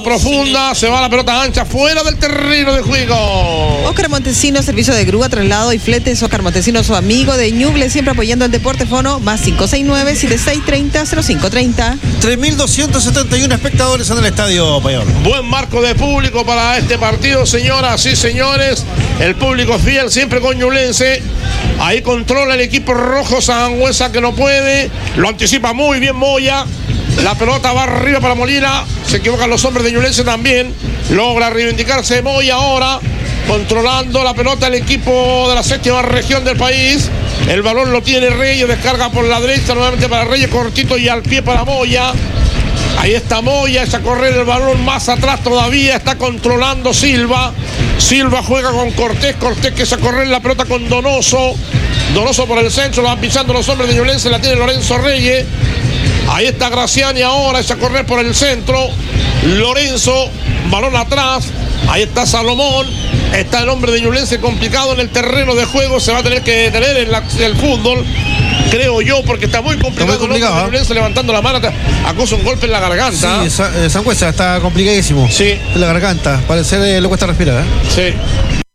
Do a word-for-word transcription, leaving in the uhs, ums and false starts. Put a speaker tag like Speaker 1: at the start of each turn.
Speaker 1: pelota profunda, se va la pelota ancha, fuera del terreno de juego.
Speaker 2: Oscar Montesino, servicio de grúa, traslado y fletes. Oscar Montesino, su amigo de Ñuble, siempre apoyando el deporte. Fono más cinco seis nueve, siete seis tres cero, cero cinco tres cero.
Speaker 3: tres mil doscientos setenta y uno espectadores en el estadio Payor.
Speaker 1: Buen marco de público para este partido, señoras y señores. El público fiel siempre con Ñublense. Ahí controla el equipo rojo Sangüesa, que no puede. Lo anticipa muy bien Moya. La pelota va arriba para Molina. Se equivocan los hombres de Ñublense también. Logra reivindicarse Moya ahora. Controlando la pelota el equipo de la séptima región del país. El balón lo tiene Reyes. Descarga por la derecha nuevamente para Reyes. Cortito y al pie para Moya. Ahí está Moya, echa a correr el balón más atrás todavía, está controlando Silva. Silva juega con Cortés, Cortés que echa a correr la pelota con Donoso. Donoso por el centro, lo van pisando los hombres de Ñublense, la tiene Lorenzo Reyes. Ahí está Graciani ahora, echa a correr por el centro. Lorenzo, balón atrás. Ahí está Salomón. Está el hombre de Ñublense complicado en el terreno de juego, se va a tener que detener en la, el fútbol. Creo yo, porque está muy complicado, está muy complicado, ¿eh? Levantando la mano, acusa un golpe en la garganta.
Speaker 3: Sí, Sangüesa está complicadísimo.
Speaker 1: Sí.
Speaker 3: En la garganta, parece le cuesta respirar, ¿eh?
Speaker 1: Sí.